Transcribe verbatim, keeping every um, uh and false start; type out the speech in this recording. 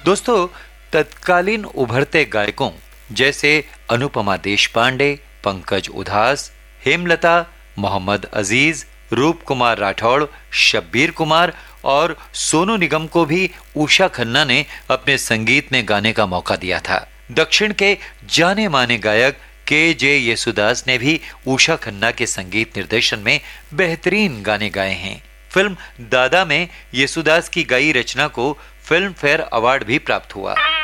दोस्तों, तत्कालीन उभरते गायकों जैसे अनुपमा देशपांडे, पंकज उधास, हेमलता, मोहम्मद अजीज, रूप कुमार राठौड़, शब्बीर कुमार और सोनू निगम को भी उषा खन्ना ने अपने संगीत में गाने का मौका दिया था। दक्षिण के जाने माने गायक के जे येसुदास ने भी उषा खन्ना के संगीत निर्देशन में बेहतरीन गाने गाए हैं। फिल्म दादा में येसुदास की गाई रचना को फिल्म फेयर अवार्ड भी प्राप्त हुआ।